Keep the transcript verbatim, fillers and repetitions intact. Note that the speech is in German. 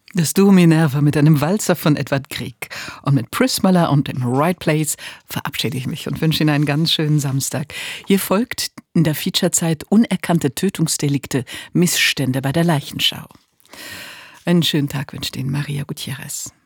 Das Duo Minerva mit einem Walzer von Edvard Grieg. Und mit Prismala und dem Right Place verabschiede ich mich und wünsche Ihnen einen ganz schönen Samstag. Hier folgt in der Featurezeit unerkannte Tötungsdelikte, Missstände bei der Leichenschau. Einen schönen Tag wünscht Ihnen Maria Gutierrez.